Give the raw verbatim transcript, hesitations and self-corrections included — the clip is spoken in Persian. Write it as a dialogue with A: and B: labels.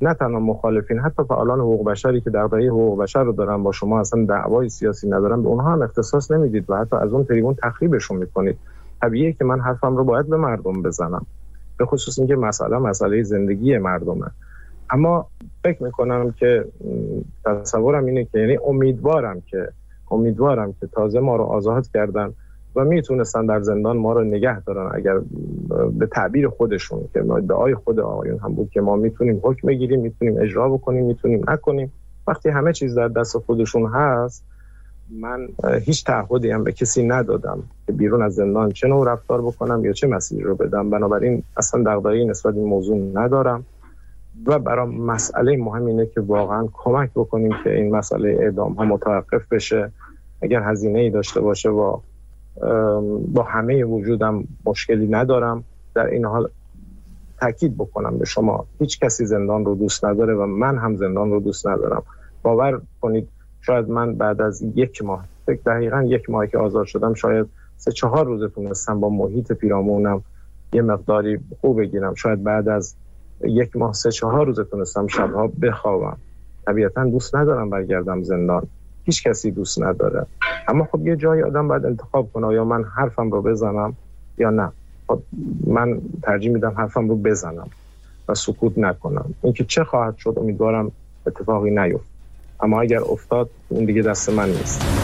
A: نه تنها مخالفین، حتی فعالان حقوق بشری که دغدغه حقوق بشر رو دارن با شما اصلا دعوای سیاسی ندارن، به اونها هم اختصاص نمیدید و حتی از اون تریبون تخریبشون میکنید. طبیعیه که من حرفم رو باید به مردم بزنم، به خصوص اینکه مسئله مسئله زندگی مردمه. اما فکر میکنم که تصورم اینه که یعنی امیدوارم که امیدوارم که تازه ما رو آزاد کردن و میتونستن در زندان ما رو نگه دارن، اگر به تعبیر خودشون که ادعای خود آقایون هم بود که ما میتونیم حکم بگیریم، میتونیم اجرا بکنیم، میتونیم نکنیم. وقتی همه چیز در دست خودشون هست، من هیچ تعهدی هم به کسی ندادم که بیرون از زندان چه نوع رفتار بکنم یا چه مسیری رو بدم. بنابراین اصلا دغدغه‌ای نسبت این موضوع ندارم و برای مسئله مهم اینه که واقعا کمک بکنیم که این مسئله اعدام ها متوقف بشه. اگر هزینه‌ای داشته باشه با با همه وجودم مشکلی ندارم. در این حال تاکید بکنم به شما، هیچ کسی زندان رو دوست نداره و من هم زندان رو دوست ندارم. باور کنید شاید من بعد از یک ماه، فکر دقیقاً یک ماه که آزاد شدم، شاید سه چهار روز تونستم با محیط پیرامونم یه مقداری خوب بگیرم. شاید بعد از یک ماه سه چهار روز تونستم شبها بخوابم. طبیعتاً دوست ندارم برگردم زندان، هیچ کسی دوست نداره. اما خب یه جایی آدم باید انتخاب کنه، یا من حرفم رو بزنم یا نه. خب من ترجیح میدم حرفم رو بزنم و سکوت نکنم. اینکه چه خواهد شد امیدوارم اتفاقی نیفته، اما اگر افتاد اون دیگه دست من نیست.